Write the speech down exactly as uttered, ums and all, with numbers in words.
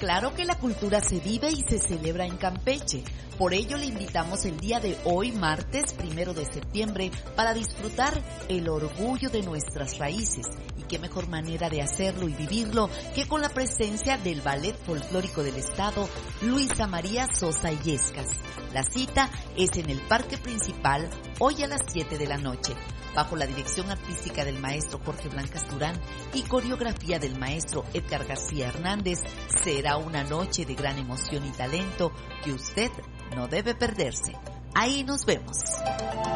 Claro que la cultura se vive y se celebra en Campeche. Por ello le invitamos el día de hoy, martes primero de septiembre, para disfrutar el orgullo de nuestras raíces. Y qué mejor manera de hacerlo y vivirlo que con la presencia del Ballet Folclórico del Estado, Luisa María Sosa Illescas. La cita es en el Parque Principal, hoy a las siete de la noche. Bajo la dirección artística del maestro Jorge Blancas Durán y coreografía del maestro Edgar García Hernández, será una noche de gran emoción y talento que usted no debe perderse. Ahí nos vemos.